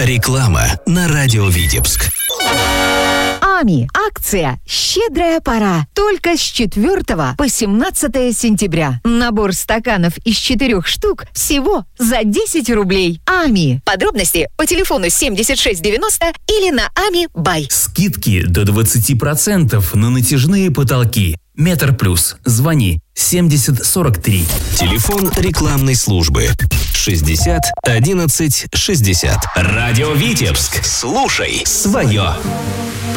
Реклама на радио Витебск. АМИ. Акция «Щедрая пора». Только с 4 по 17 сентября. Набор стаканов из 4 штук всего за 10 рублей. АМИ. Подробности по телефону 7690 или на АМИ Бай. Скидки до 20% на натяжные потолки. Метр Плюс. Звони 7043. Телефон рекламной службы 60 11 60. Радио Витебск. Слушай свое.